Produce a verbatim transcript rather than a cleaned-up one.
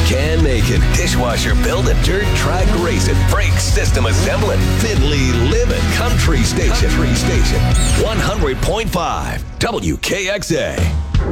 can making, dishwasher building, dirt track racing, brake system assembling, fiddly living, country station, country station, one hundred point five W K X A.